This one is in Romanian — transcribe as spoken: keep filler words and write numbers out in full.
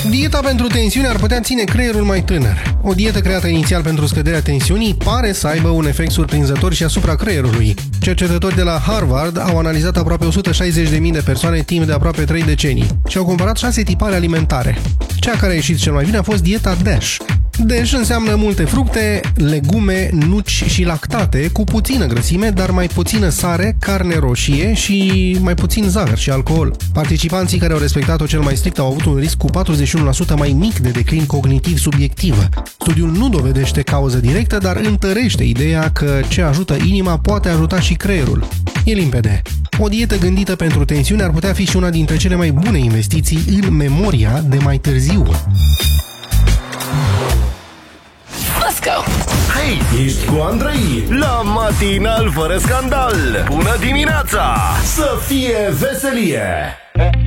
Dieta pentru tensiune ar putea ține creierul mai tânăr. O dietă creată inițial pentru scăderea tensiunii pare să aibă un efect surprinzător și asupra creierului. Cercetători de la Harvard au analizat aproape o sută șaizeci de mii de persoane timp de aproape trei decenii și au comparat șase tipare alimentare. Cea care a ieșit cel mai bine a fost dieta DASH. DASH înseamnă multe fructe, legume, nuci și lactate, cu puțină grăsime, dar mai puțină sare, carne roșie și mai puțin zahăr și alcool. Participanții care au respectat-o cel mai strict au avut un risc cu patruzeci și unu la sută mai mic de declin cognitiv subiectiv. Studiul nu dovedește cauză directă, dar întărește ideea că ce ajută inima poate ajuta și creierul. E limpede. O dietă gândită pentru tensiune ar putea fi și una dintre cele mai bune investiții în memoria de mai târziu. Let's go! Hei, ești cu Andrei la Matinal fără scandal. Bună dimineața! Să fie veselie!